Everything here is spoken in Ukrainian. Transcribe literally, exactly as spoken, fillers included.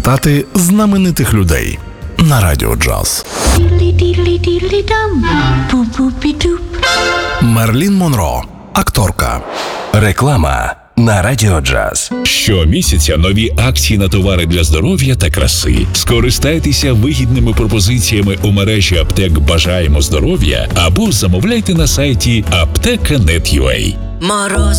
привітати знаменитих людей на Радіо Джаз. Мерлін Монро, акторка. Реклама на Радіо Джаз. Щомісяця нові акції на товари для здоров'я та краси. Скористайтеся вигідними пропозиціями у мережі аптек «Бажаємо здоров'я» або замовляйте на сайті аптека крапка нет крапка ю а.